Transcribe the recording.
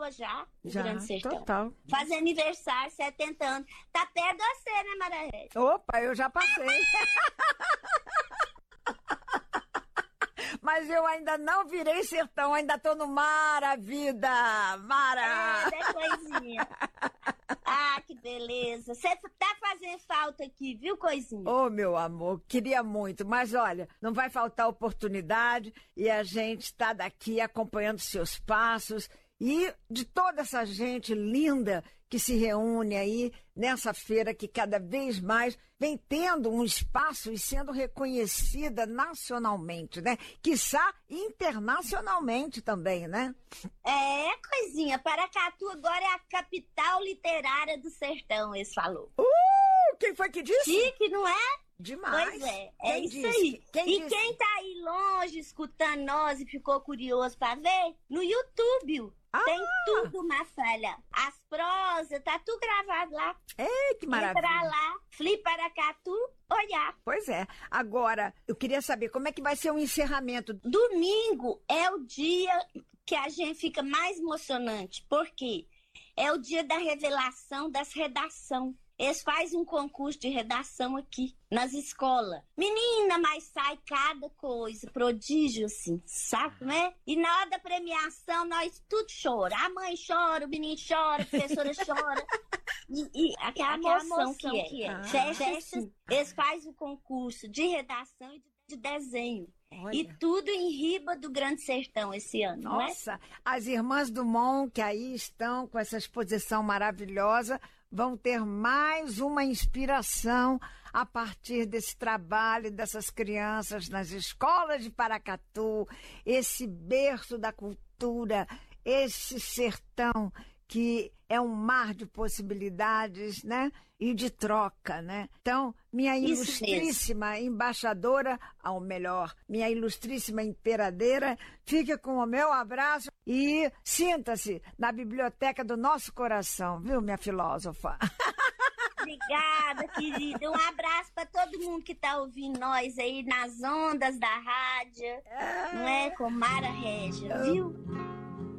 pessoas já, no Grande Sertão. Total. Faz aniversário, 70 anos. Tá perto de você, né, Mara Regis? Opa, eu já passei. Mas eu ainda não virei sertão, ainda tô no mar, a vida. Mara! É coisinha. Ah, que beleza. Você tá fazendo falta aqui, viu, coisinha? Ô, meu amor, queria muito, mas olha, não vai faltar oportunidade e a gente tá daqui acompanhando seus passos e de toda essa gente linda que se reúne aí nessa feira que cada vez mais vem tendo um espaço e sendo reconhecida nacionalmente, né? Quiçá internacionalmente também, né? É, coisinha. Paracatu agora é a capital literária do sertão, eles falou. Quem foi que disse? Chique, não é? Demais. Pois é, Quem isso disse? aí. Quem e disse? quem tá aí longe escutando nós e ficou curioso pra ver, no YouTube tem tudo, Mafalha. As prosas, tá tudo gravado lá. Ei, que maravilha. Entra lá, Fliparacatu, olhar. Pois é. Agora, eu queria saber como é que vai ser o encerramento. Domingo é o dia que a gente fica mais emocionante. Por quê? É o dia da revelação das redações. Eles fazem um concurso de redação aqui, nas escolas. Menina, mas sai cada coisa, prodígio, assim, sabe, né? E na hora da premiação, nós tudo chora. A mãe chora, o menino chora, a professora chora. E aquela emoção que é. Festa, eles fazem o concurso de redação e de desenho. Olha. E tudo em Riba do Grande Sertão esse ano, não é? Nossa, as irmãs Dumont que aí estão com essa exposição maravilhosa vão ter mais uma inspiração a partir desse trabalho dessas crianças nas escolas de Paracatu, esse berço da cultura, esse sertão que é um mar de possibilidades, né? E de troca, né? Então, minha ilustríssima embaixadora, ou melhor, minha ilustríssima imperadeira, fica com o meu abraço e sinta-se na biblioteca do nosso coração, viu, minha filósofa? Obrigada, querida. Um abraço para todo mundo que tá ouvindo nós aí nas ondas da rádio, não é? Com Mara Regia, viu?